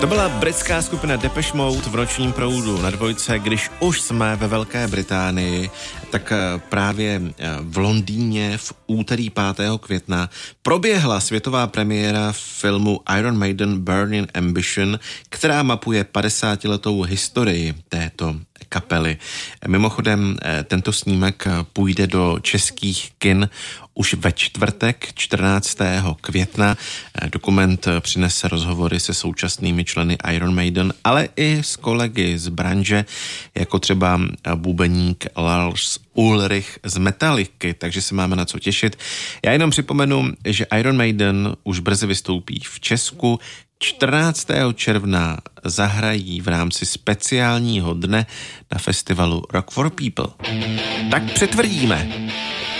To byla britská skupina Depeche Mode v nočním proudu na Dvojce. Když už jsme ve Velké Británii, tak právě v Londýně v úterý 5. května proběhla světová premiéra filmu Iron Maiden Burning Ambition, která mapuje 50letou historii této kapely. Mimochodem, tento snímek půjde do českých kin už ve čtvrtek 14. května. Dokument přinese rozhovory se současnými členy Iron Maiden, ale i s kolegy z branže, jako třeba bubeník Lars Ulrich z Metallicy, takže se máme na co těšit. Já jenom připomenu, že Iron Maiden už brzy vystoupí v Česku. 14. června zahrají v rámci speciálního dne na festivalu Rock for People. Tak přitvrdíme.